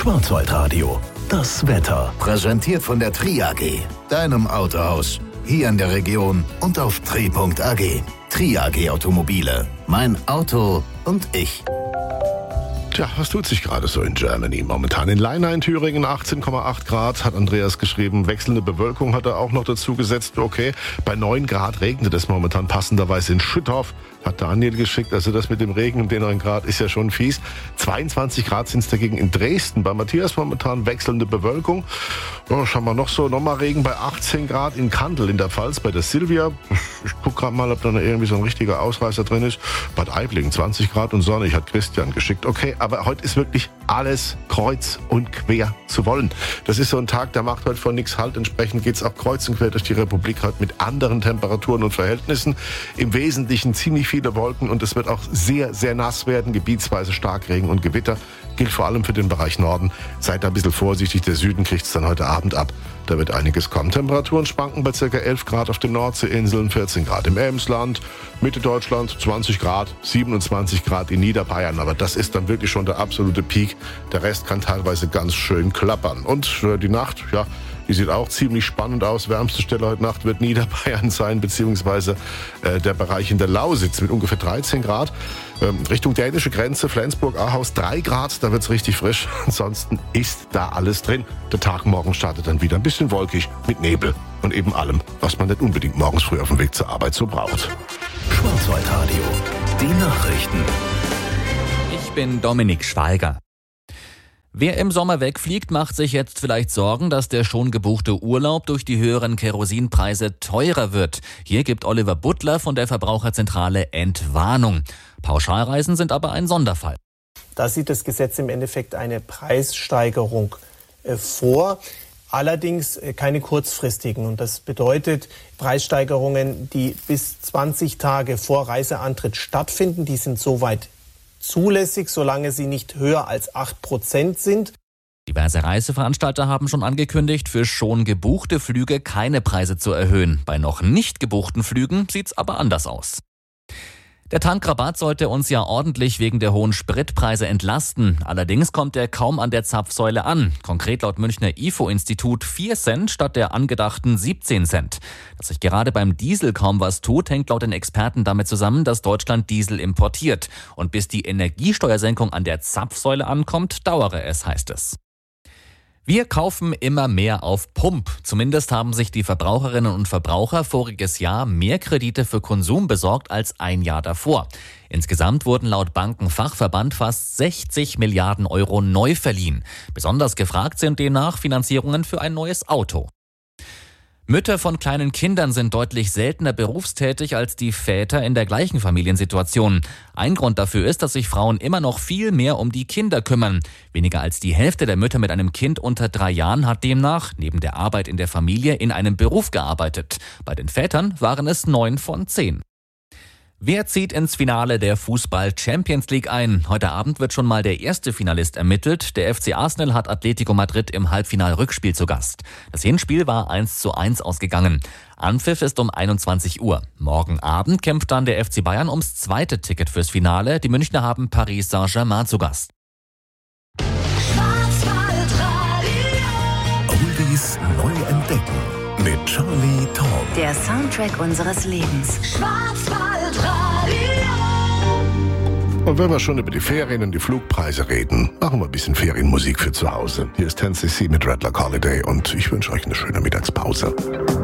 Schwarzwaldradio, das Wetter. Präsentiert von der Tri AG, deinem Autohaus. Hier in der Region und auf tri.ag. Tri AG Automobile. Mein Auto und ich. Tja, was tut sich gerade so in Germany? Momentan in Leina in Thüringen 18,8 Grad, hat Andreas geschrieben. Wechselnde Bewölkung hat er auch noch dazu gesetzt. Okay, bei 9 Grad regnet es momentan passenderweise in Schüttorf. Hat Daniel geschickt, also das mit dem Regen und den 9 Grad ist ja schon fies. 22 Grad sind es dagegen in Dresden. Bei Matthias momentan wechselnde Bewölkung. Oh, schauen wir noch so, nochmal Regen bei 18 Grad in Kandel in der Pfalz bei der Silvia. Ich gucke gerade mal, ob da noch irgendwie so ein richtiger Ausreißer drin ist. Bad Aibling 20 Grad und sonnig, hat Christian geschickt. Okay, aber heute ist wirklich alles kreuz und quer zu wollen. Das ist so ein Tag, der macht heute von nichts Halt. Entsprechend geht es auch kreuz und quer durch die Republik heute mit anderen Temperaturen und Verhältnissen. Im Wesentlichen ziemlich viele Wolken und es wird auch sehr, sehr nass werden. Gebietsweise Starkregen und Gewitter. Gilt vor allem für den Bereich Norden. Seid da ein bisschen vorsichtig. Der Süden kriegt es dann heute Abend ab. Da wird einiges kommen. Temperaturen schwanken bei ca. 11 Grad auf den Nordseeinseln, 14 Grad im Emsland, Mitte Deutschland 20 Grad, 27 Grad in Niederbayern. Aber das ist dann wirklich schon der absolute Peak. Der Rest kann teilweise ganz schön klappern. Und die Nacht, ja, die sieht auch ziemlich spannend aus. Wärmste Stelle heute Nacht wird Niederbayern sein, beziehungsweise der Bereich in der Lausitz mit ungefähr 13 Grad. Richtung dänische Grenze, Flensburg, Ahaus 3 Grad, da wird's richtig frisch. Ansonsten ist da alles drin. Der Tag morgen startet dann wieder ein bisschen wolkig mit Nebel und eben allem, was man nicht unbedingt morgens früh auf dem Weg zur Arbeit so braucht. Schwarzwaldradio, die Nachrichten. Ich bin Dominik Schweiger. Wer im Sommer wegfliegt, macht sich jetzt vielleicht Sorgen, dass der schon gebuchte Urlaub durch die höheren Kerosinpreise teurer wird. Hier gibt Oliver Butler von der Verbraucherzentrale Entwarnung. Pauschalreisen sind aber ein Sonderfall. Da sieht das Gesetz im Endeffekt eine Preissteigerung vor, allerdings keine kurzfristigen. Und das bedeutet Preissteigerungen, die bis 20 Tage vor Reiseantritt stattfinden, die sind soweit zulässig, solange sie nicht höher als 8% sind. Diverse Reiseveranstalter haben schon angekündigt, für schon gebuchte Flüge keine Preise zu erhöhen. Bei noch nicht gebuchten Flügen sieht's aber anders aus. Der Tankrabatt sollte uns ja ordentlich wegen der hohen Spritpreise entlasten. Allerdings kommt er kaum an der Zapfsäule an. Konkret laut Münchner IFO-Institut 4 Cent statt der angedachten 17 Cent. Dass sich gerade beim Diesel kaum was tut, hängt laut den Experten damit zusammen, dass Deutschland Diesel importiert. Und bis die Energiesteuersenkung an der Zapfsäule ankommt, dauere es, heißt es. Wir kaufen immer mehr auf Pump. Zumindest haben sich die Verbraucherinnen und Verbraucher voriges Jahr mehr Kredite für Konsum besorgt als ein Jahr davor. Insgesamt wurden laut Bankenfachverband fast 60 Milliarden Euro neu verliehen. Besonders gefragt sind demnach Finanzierungen für ein neues Auto. Mütter von kleinen Kindern sind deutlich seltener berufstätig als die Väter in der gleichen Familiensituation. Ein Grund dafür ist, dass sich Frauen immer noch viel mehr um die Kinder kümmern. Weniger als die Hälfte der Mütter mit einem Kind unter 3 Jahren hat demnach, neben der Arbeit in der Familie, in einem Beruf gearbeitet. Bei den Vätern waren es 9 von 10. Wer zieht ins Finale der Fußball-Champions League ein? Heute Abend wird schon mal der erste Finalist ermittelt. Der FC Arsenal hat Atletico Madrid im Halbfinal-Rückspiel zu Gast. Das Hinspiel war 1:1 ausgegangen. Anpfiff ist um 21 Uhr. Morgen Abend kämpft dann der FC Bayern ums zweite Ticket fürs Finale. Die Münchner haben Paris Saint-Germain zu Gast. Oldies neu entdecken mit Charlie Tom. Der Soundtrack unseres Lebens. Und wenn wir schon über die Ferien und die Flugpreise reden, machen wir ein bisschen Ferienmusik für zu Hause. Hier ist 10cc mit Red Lock Holiday und ich wünsche euch eine schöne Mittagspause.